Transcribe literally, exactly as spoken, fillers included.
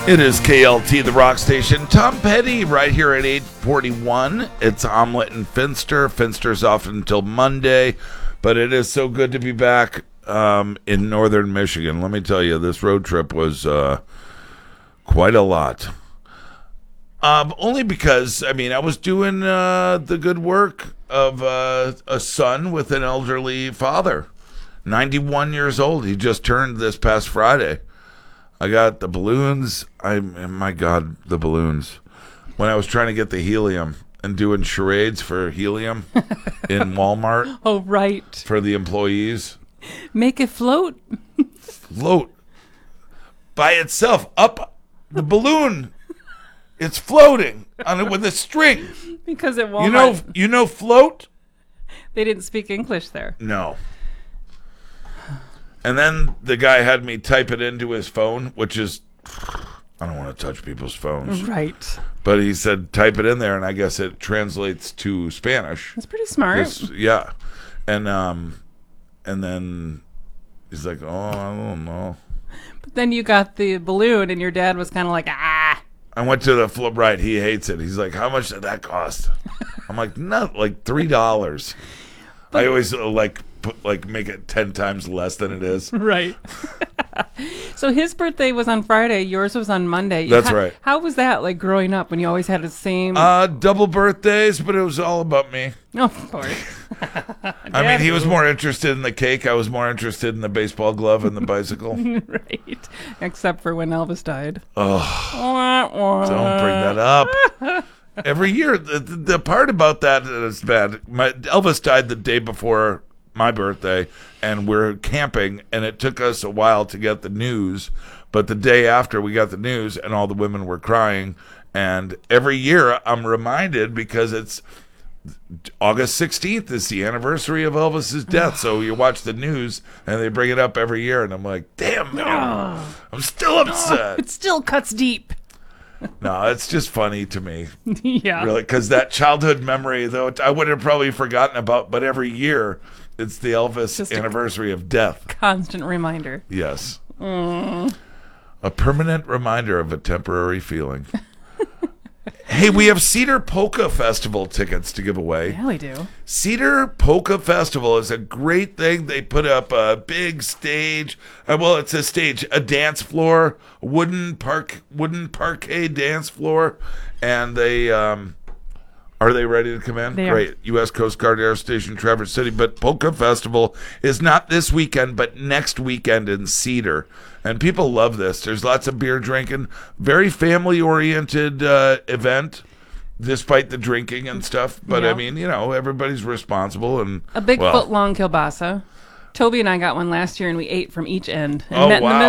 It is K L T, the rock station. Tom Petty right here at eight forty-one. It's Omelet and Finster. Finster's off until Monday, but it is so good to be back um, in northern Michigan. Let me tell you, this road trip was uh, quite a lot. Um, only because, I mean, I was doing uh, the good work of uh, a son with an elderly father. ninety-one years old. He just turned this past Friday. I got the balloons. I, my God, the balloons. When I was trying to get the helium and doing charades for helium in Walmart. Oh, right. For the employees. Make it float. Float. By itself. Up the balloon. It's floating on it with a string. Because at Walmart. You know, you know float? They didn't speak English there. No. And then the guy had me type it into his phone, which is, I don't want to touch people's phones. Right. But he said, type it in there, and I guess it translates to Spanish. That's pretty smart. This, yeah. And um, and then he's like, oh, I don't know. But then you got the balloon, and your dad was kind of like, ah. I went to the flip, right, he hates it. He's like, how much did that cost? I'm like, no, like three dollars. I always uh, like... Put, like make it ten times less than it is. Right. So his birthday was on Friday. Yours was on Monday. That's how, right. How was that like growing up when you always had the same? Uh, double birthdays, but it was all about me. Oh, of course. I mean, he was more interested in the cake. I was more interested in the baseball glove and the bicycle. Right. Except for when Elvis died. Oh, don't bring that up. Every year, the, the part about that is bad. My Elvis died the day before my birthday, and we're camping, and it took us a while to get the news, but the day after we got the news, and all the women were crying, and every year I'm reminded, because it's August sixteenth is the anniversary of Elvis's death, so you watch the news, and they bring it up every year, and I'm like, damn, man, oh. I'm still upset. Oh, it still cuts deep. No, it's just funny to me. Yeah. Really, because that childhood memory, though, I would have probably forgotten about, but every year, it's the Elvis just anniversary of death. Constant reminder. Yes. Mm. A permanent reminder of a temporary feeling. Hey, we have Cedar Polka Festival tickets to give away. Yeah, we do. Cedar Polka Festival is a great thing. They put up a big stage. Uh, well, it's a stage, a dance floor, wooden park, wooden parquet dance floor, and they um, are they ready to come in? They Great. are. U S Coast Guard Air Station, Traverse City. But Polka Festival is not this weekend, but next weekend in Cedar. And people love this. There's lots of beer drinking. Very family-oriented uh, event, despite the drinking and stuff. But, yeah. I mean, you know, everybody's responsible. And a big well, foot-long kielbasa. Toby and I got one last year, and we ate from each end. And oh, met in wow. the